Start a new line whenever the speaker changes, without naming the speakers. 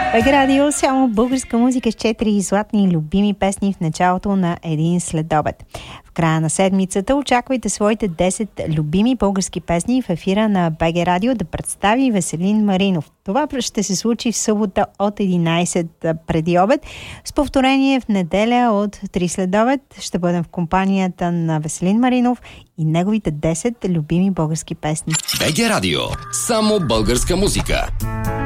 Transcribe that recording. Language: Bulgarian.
БГ Радио, само българска музика с 4 златни любими песни в началото на един следобед. В края на седмицата очаквайте своите 10 любими български песни в ефира на БГ Радио да представи Веселин Маринов. Това ще се случи в събота от 11 преди обед. С повторение в неделя от 3 следобед ще бъдем в компанията на Веселин Маринов и неговите 10 любими български песни.
БГ Радио. Само българска музика.